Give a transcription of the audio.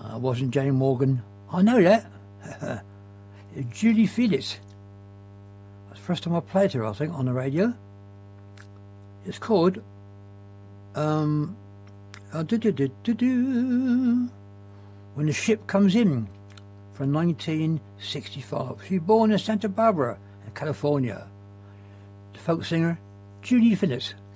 I wasn't Jane Morgan. I know that. Judy Felix. That's the first time I played her, I think, on the radio. It's called When the Ship Comes In, from 1965. She was born in Santa Barbara, in California. The folk singer Judy Phillips.